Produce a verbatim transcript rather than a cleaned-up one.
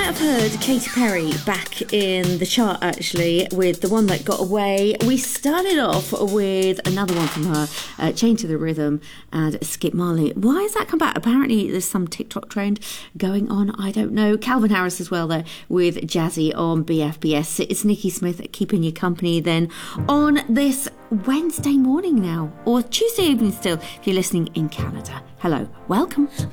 have heard Katy Perry back in the chart, actually, with the one that got away. We started off with another one from her, uh, Chain to the Rhythm and Skip Marley. Why has that come back? Apparently there's some TikTok trend going on. I don't know. Calvin Harris as well there with Jazzy on B F B S. It's Nikki Smith keeping you company then on this Wednesday morning now, or Tuesday evening still if you're listening in Canada. Hello, welcome.